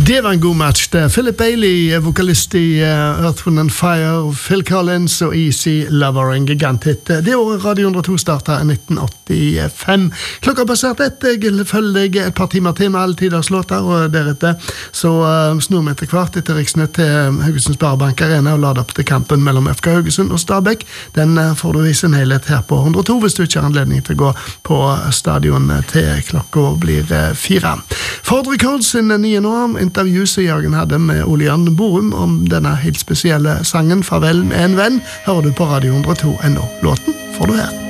Det var en god match det. Philip Bailey, vokalist i Earth, Wind and Fire, Phil Collins og Easy Lover, en giganthit. Det året Radio 102 startet i 1985. Klokka passert jeg følger deg et par timer til med alle tiders låter, og deretter så snur vi etter hvert etter Riksnett til Haugesund Sparebank Arena og lader opp til kampen mellom FK Haugesund og Stabæk. Den får du vise en helhet her på 102 hvis du ikke har anledning til å gå på stadion til klokka blir 4. Ford Records sin nye nå, intervju som Jørgen hadde med Ole Jan Borum om denne helt spesielle sangen Farvel med en venn, hører du på Radio 102 ennå. Låten får du her.